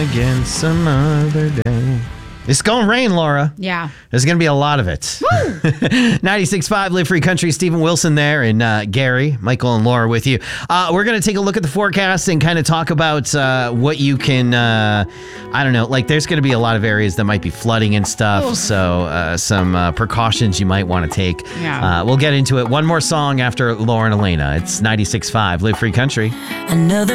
again some other day. It's going to rain, Laura. Yeah. There's going to be a lot of it. 96.5 Live Free Country. Stephen Wilson there and Gary, Michael, and Laura with you. We're going to take a look at the forecast and kind of talk about what you can, I don't know, like there's going to be a lot of areas that might be flooding and stuff. Oof. So some precautions you might want to take. Yeah. We'll get into it. One more song after Laura and Elena. It's 96.5 Live Free Country. Another